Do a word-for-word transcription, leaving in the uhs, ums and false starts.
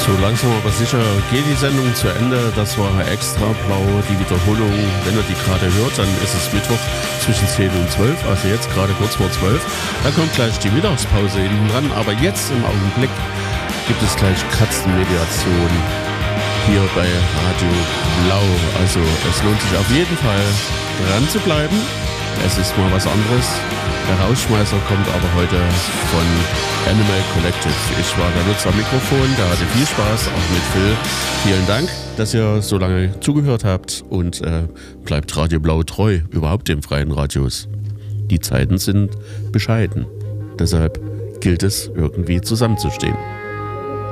So langsam aber sicher geht die Sendung zu Ende. Das war Extra Blau, die Wiederholung. Wenn ihr die gerade hört, dann ist es Mittwoch zwischen zehn und zwölf, also jetzt gerade kurz vor zwölf. Da kommt gleich die Mittagspause hinten dran, aber jetzt im Augenblick gibt es gleich Katzenmediation hier bei Radio Blau. Also es lohnt sich auf jeden Fall dran zu bleiben. Es ist mal was anderes. Der Rausschmeißer kommt aber heute von Animal Collective. Ich war der Nutzer am Mikrofon, der hatte viel Spaß, auch mit Phil. Vielen Dank, dass ihr so lange zugehört habt und äh, bleibt Radio Blau treu, überhaupt dem freien Radios. Die Zeiten sind bescheiden, deshalb gilt es irgendwie zusammenzustehen.